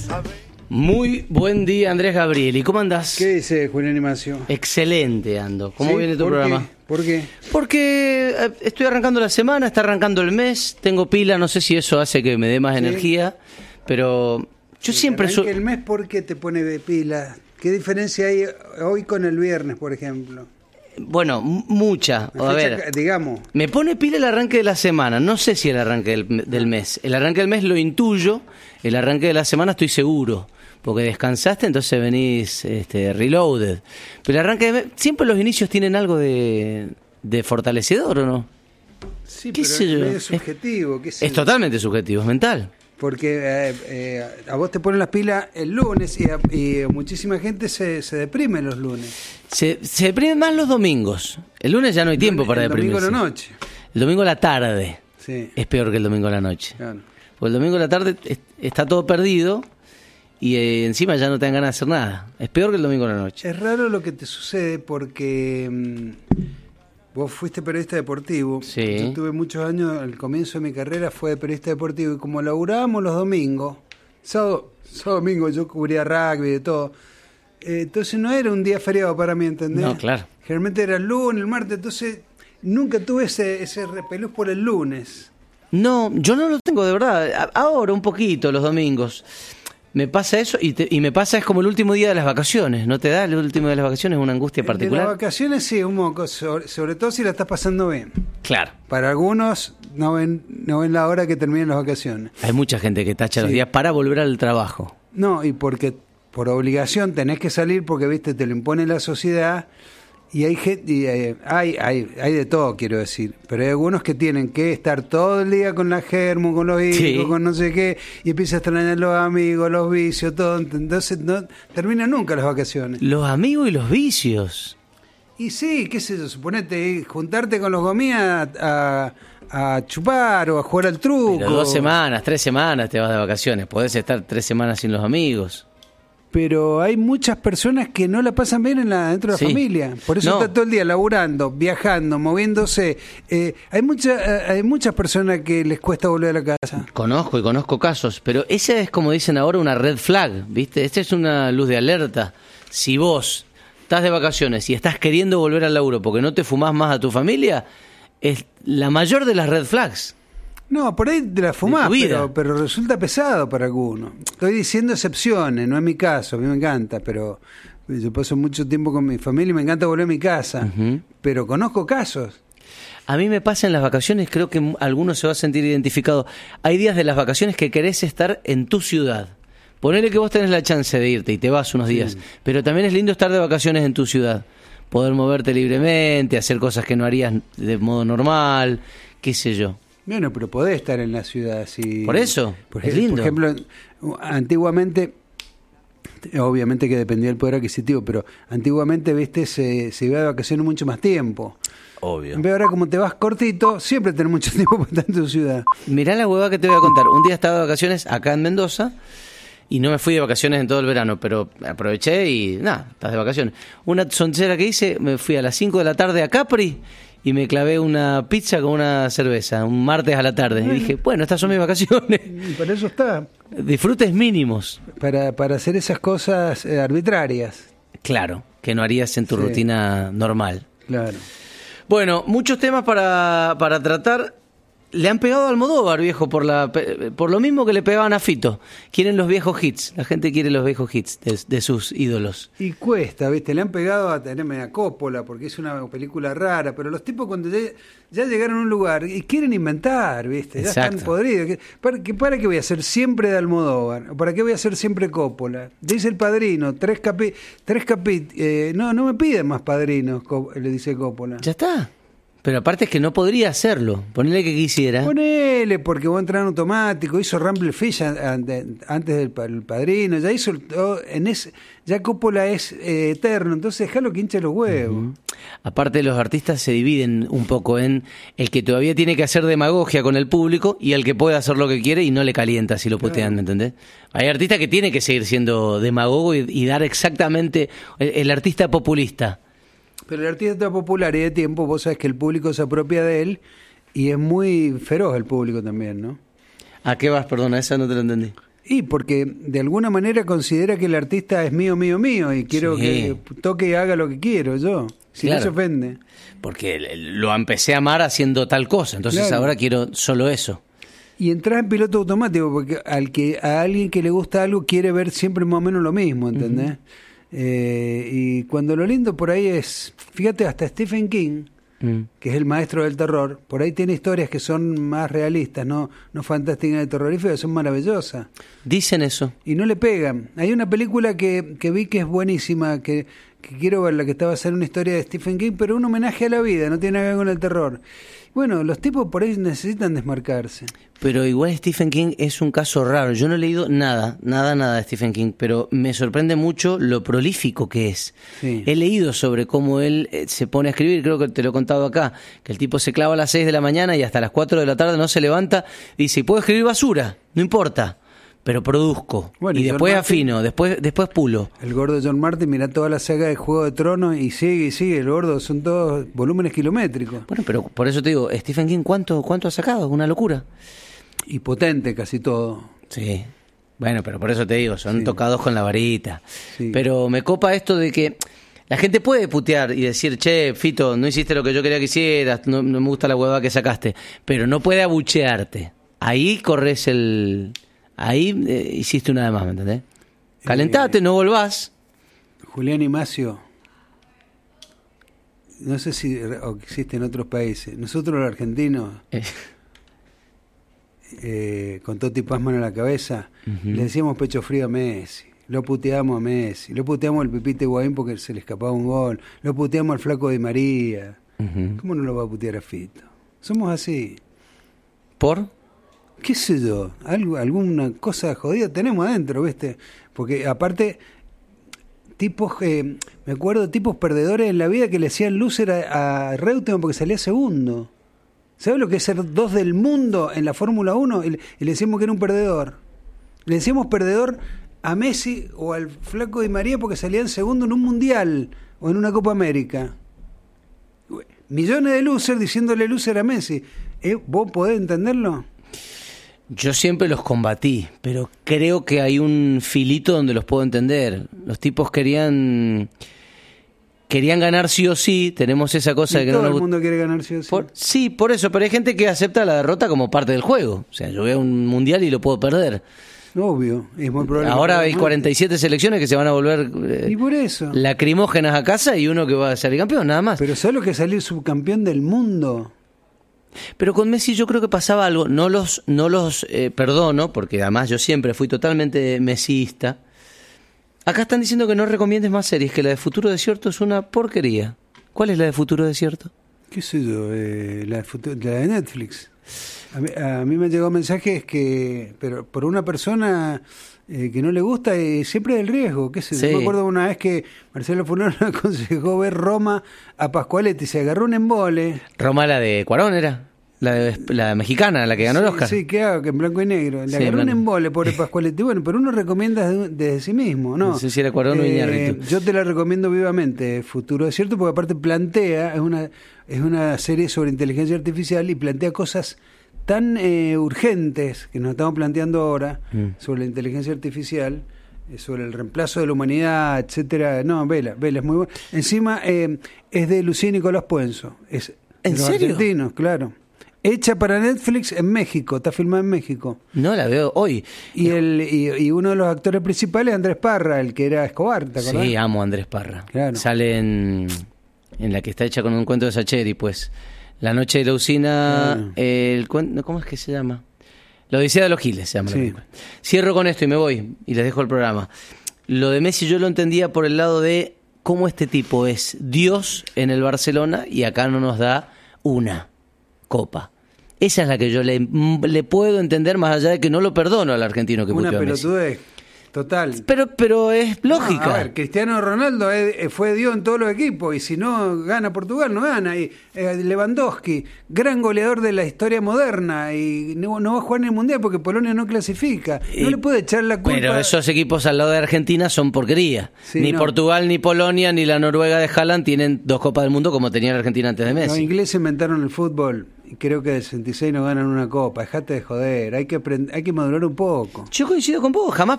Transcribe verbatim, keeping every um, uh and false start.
Muy buen día, Andrés Gabrieli. ¿Cómo andás? ¿Qué dice Julián Imacio? Excelente ando. ¿Cómo ¿Sí? viene tu ¿Por programa? Qué? ¿Por qué? Porque eh, estoy arrancando la semana, está arrancando el mes, tengo pila, no sé si eso hace que me dé más Sí. energía, pero yo Sí, siempre... arranque Su- el mes, ¿por qué te pone de pila? ¿Qué diferencia hay hoy con el viernes, por ejemplo? Bueno, m- mucha. La A fecha ver, ca- digamos. me pone pila el arranque de la semana, no sé si el arranque del, del mes. El arranque del mes lo intuyo, el arranque de la semana estoy seguro. Porque descansaste, entonces venís este, reloaded. Pero el arranque de mes, siempre los inicios tienen algo de, de fortalecedor, ¿o no? Sí, ¿Qué pero sé es yo? medio subjetivo. ¿qué sé Es yo? totalmente subjetivo, es mental. Porque eh, eh, a vos te ponen las pilas el lunes y, a, y muchísima gente se, se deprime los lunes. Se, se deprimen más los domingos. El lunes ya no hay tiempo Lunes- para el deprimirse. domingo a la noche. El domingo a la tarde Sí, es peor que el domingo a la noche. claro. Porque el domingo a la tarde es- está todo perdido y eh, encima ya no te dan ganas de hacer nada. Es peor que el domingo a la noche. Es raro lo que te sucede porque mm, vos fuiste periodista deportivo. Sí. Yo tuve muchos años, al comienzo de mi carrera fue de periodista deportivo y como laburábamos los domingos, sábado, sábado domingo yo cubría rugby y de todo, eh, entonces no era un día feriado para mí, ¿entendés? No, claro. Generalmente era el lunes, el martes, entonces nunca tuve ese, ese repelús por el lunes. No, yo no lo tengo de verdad. A- Ahora un poquito los domingos. Me pasa eso y, te- y me pasa es como el último día de las vacaciones. ¿No te da el último día de las vacaciones una angustia El de las particular? vacaciones sí, un moco, sobre, sobre todo si la estás pasando bien. Claro. Para algunos no ven, no ven la hora que terminen las vacaciones. Hay mucha gente que tacha los Sí. días para volver al trabajo. No, y porque por obligación tenés que salir porque, viste, te lo impone la sociedad y hay gente, y, eh, hay, hay, hay de todo, quiero decir, pero hay algunos que tienen que estar todo el día con la germo, con los hijos, Sí. con no sé qué, y empieza a extrañar los amigos, los vicios, todo, entonces no terminan nunca las vacaciones. Los amigos y los vicios. Y sí, qué sé yo, suponete, eh, juntarte con los gomías a, a, a chupar o a jugar al truco. Pero dos semanas, tres semanas te vas de vacaciones. Podés estar tres semanas sin los amigos. Pero hay muchas personas que no la pasan bien en la, dentro de la Sí. familia. Por eso No. está todo el día laburando, viajando, moviéndose. Eh, hay, mucha, eh, hay muchas personas que les cuesta volver a la casa. Conozco y conozco casos, pero esa es, como dicen ahora, una red flag, ¿viste? Esta es una luz de alerta. Si vos estás de vacaciones y estás queriendo volver al laburo porque no te fumás más a tu familia, es la mayor de las red flags. No, por ahí te la fumás, tu vida. pero, pero resulta pesado para algunos. Estoy diciendo excepciones, no es mi caso, a mí me encanta, pero yo paso mucho tiempo con mi familia y me encanta volver a mi casa. Ujú. Pero conozco casos. A mí me pasa en las vacaciones, creo que alguno se va a sentir identificado. Hay días de las vacaciones que querés estar en tu ciudad. Ponele que vos tenés la chance de irte y te vas unos días, pero también es lindo estar de vacaciones en tu ciudad. Poder moverte libremente, hacer cosas que no harías de modo normal, qué sé yo. Bueno, pero podés estar en la ciudad así. Por eso, por, es ej- lindo. Por ejemplo, antiguamente, obviamente que dependía del poder adquisitivo, pero antiguamente, viste, se, se iba de vacaciones mucho más tiempo. Obvio. En vez de ahora, como te vas cortito, siempre tenés mucho tiempo para estar en tu ciudad. Mirá la huevada que te voy a contar. Un día estaba de vacaciones acá en Mendoza y no me fui de vacaciones en todo el verano, pero aproveché y nada, estás de vacaciones. Una sonchera que hice, me fui a las cinco de la tarde a Capri y me clavé una pizza con una cerveza, un martes a la tarde. Y dije, bueno, estas son mis vacaciones. Y para eso está, Disfrutes mínimos. para, para hacer esas cosas eh, arbitrarias. Claro, que no harías en tu Sí. rutina normal. Claro. Bueno, muchos temas para, para tratar. Le han pegado a Almodóvar, viejo, por la pe- por lo mismo que le pegaban a Fito. Quieren los viejos hits. La gente quiere los viejos hits de, de sus ídolos. Y cuesta, ¿viste? Le han pegado a tenerme a Coppola porque es una película rara, pero los tipos cuando ya, ya llegaron a un lugar y quieren inventar, ¿viste? Ya Exacto. están podridos. ¿Qué- ¿Para qué, ¿Para qué voy a hacer siempre de Almodóvar? ¿Para qué voy a hacer siempre Coppola? Dice el Padrino, tres capi... Tres capi eh, no, no me piden más padrinos, Co- le dice Coppola. Ya está. Pero aparte es que no podría hacerlo. Ponele que quisiera. Ponele, porque vos entrar en automático, hizo Rumble Fish antes del pa- el Padrino, ya hizo todo, en ese, ya Coppola es eh, eterno, entonces déjalo que hinche los huevos. Ujú. Aparte, los artistas se dividen un poco en el que todavía tiene que hacer demagogia con el público y el que puede hacer lo que quiere y no le calienta si lo putean, ¿me entendés? Hay artistas que tienen que seguir siendo demagogo y, y dar exactamente el, el artista populista. Pero el artista está popular y de tiempo, vos sabés que el público se apropia de él y es muy feroz el público también, ¿no? ¿A qué vas? Perdona, esa no te lo entendí. Y porque de alguna manera considera que el artista es mío, mío, mío, y quiero sí. que toque y haga lo que quiero yo, si claro. no se ofende. Porque lo empecé a amar haciendo tal cosa, entonces claro. ahora quiero solo eso. Y entras en piloto automático, porque al que a alguien que le gusta algo quiere ver siempre más o menos lo mismo, ¿entendés? Uh-huh. Eh, y cuando lo lindo por ahí es, fíjate, hasta Stephen King, mm. que es el maestro del terror, por ahí tiene historias que son más realistas, no, no fantásticas de terroríficas, son maravillosas. Dicen eso. Y no le pegan. Hay una película que, que vi que es buenísima, que, que quiero verla, que está basada en una historia de Stephen King, pero un homenaje a la vida, no tiene nada que ver con el terror. Bueno, los tipos por ahí necesitan desmarcarse. Pero igual Stephen King es un caso raro. Yo no he leído nada, nada, nada de Stephen King, pero me sorprende mucho lo prolífico que es. Sí. He leído sobre cómo él se pone a escribir, creo que te lo he contado acá, que el tipo se clava a las seis de la mañana y hasta las cuatro de la tarde no se levanta y dice, puedo escribir basura, no importa, pero produzco. Bueno, y, y después Martin, afino, después después pulo. El gordo John Martin, mira toda la saga de Juego de Tronos y sigue y sigue, el gordo, son todos volúmenes kilométricos. Bueno, pero por eso te digo, Stephen King, ¿cuánto, cuánto ha sacado? Es una locura. Y potente casi todo. Sí, bueno, pero por eso te digo, son sí. tocados con la varita. Sí. Pero me copa esto de que la gente puede putear y decir, che, Fito, no hiciste lo que yo quería que hicieras, no, no me gusta la huevada que sacaste, pero no puede abuchearte. Ahí corres el... Ahí eh, hiciste una de más, ¿me entendés? Calentate, eh, no volvás. Julián Imacio, no sé si existe en otros países. Nosotros los argentinos, eh. Eh, con Totti Pazman en la cabeza, uh-huh. le decíamos pecho frío a Messi. Lo puteamos a Messi. Lo puteamos al Pipite Higuaín porque se le escapaba un gol. Lo puteamos al Flaco Di María. Uh-huh. ¿Cómo no lo va a putear a Fito? Somos así. ¿Por? ¿Qué sé yo? Algo, alguna cosa jodida tenemos adentro, ¿viste? Porque aparte, tipos, eh, me acuerdo, tipos perdedores en la vida que le hacían loser a, a Reutemann porque salía segundo. ¿Sabes lo que es ser dos del mundo en la Fórmula uno? Y, y le decíamos que era un perdedor. Le decíamos perdedor a Messi o al Flaco Di María porque salían segundo en un mundial o en una Copa América. Millones de losers diciéndole loser a Messi. ¿Eh? ¿Vos podés entenderlo? Yo siempre los combatí, pero creo que hay un filito donde los puedo entender. Los tipos querían querían ganar sí o sí, tenemos esa cosa y de que todo no el nos... mundo quiere ganar sí o sí. Por... Sí, por eso, pero hay gente que acepta la derrota como parte del juego. O sea, yo veo un mundial y lo puedo perder. Obvio, es muy probable. Ahora hay cuarenta y siete selecciones que se van a volver eh, y por eso lacrimógenas a casa y uno que va a salir campeón, nada más. Pero ¿sabes lo que es salir subcampeón del mundo? Pero con Messi yo creo que pasaba algo, no los no los eh, perdono, porque además yo siempre fui totalmente mesista. Acá están diciendo que no recomiendes más series, que la de Futuro Desierto es una porquería. ¿Cuál es la de Futuro Desierto? ¿Qué sé yo? Eh, la, de la de Netflix. A mí, a mí me han llegado mensajes que, pero por una persona eh, que no le gusta, eh, siempre hay el riesgo. ¿Qué sé yo? Sí. Me acuerdo una vez que Marcelo Funaro le aconsejó ver Roma a Pascualetti, se agarró un embole. Roma, la de Cuarón era. La, de, la mexicana, la que ganó sí, el Oscar. Sí, que hago, que en blanco y negro. Le sí, agarró man. un embole, pobre Pascualetti. Bueno, pero uno recomienda desde, desde sí mismo, ¿no? No sé si era Cuarón o eh, Iñárritu. Yo te la recomiendo vivamente, Futuro Desierto, porque aparte plantea, es una, es una serie sobre inteligencia artificial y plantea cosas tan eh, urgentes que nos estamos planteando ahora mm. sobre la inteligencia artificial, eh, sobre el reemplazo de la humanidad, etcétera. No, vela, vela, es muy bueno. Encima eh, es de Lucía y Nicolás Puenzo. Es ¿En de los serio? Argentinos, claro. Hecha para Netflix en México, está filmada en México. No, la veo hoy. Y el y, y uno de los actores principales es Andrés Parra, el que era Escobar, ¿te acordás? Sí, amo a Andrés Parra. Claro. Sale en, en la que está hecha con un cuento de Sacheri, pues. La noche de la usina, claro. el ¿cómo es que se llama? La Odisea de los Giles se llama. Sí. Cierro con esto y me voy, y les dejo el programa. Lo de Messi yo lo entendía por el lado de cómo este tipo es Dios en el Barcelona y acá no nos da una copa. Esa es la que yo le, le puedo entender, más allá de que no lo perdono al argentino que una puteó a Messi. Una pelotudez total. Pero, pero es lógica. No, a ver, Cristiano Ronaldo es, fue Dios en todos los equipos y si no gana Portugal, no gana. Y eh, Lewandowski, gran goleador de la historia moderna y no, no va a jugar en el Mundial porque Polonia no clasifica. No y, le puede echar la culpa. Pero esos equipos al lado de Argentina son porquería. Sí, ni no. Portugal, ni Polonia, ni la Noruega de Haaland tienen dos Copas del Mundo como tenía la Argentina antes de Messi. Los ingleses inventaron el fútbol y creo que del sesenta y seis no ganan una copa. Dejate de joder, hay que aprend- hay que madurar un poco. Yo coincido con vos, jamás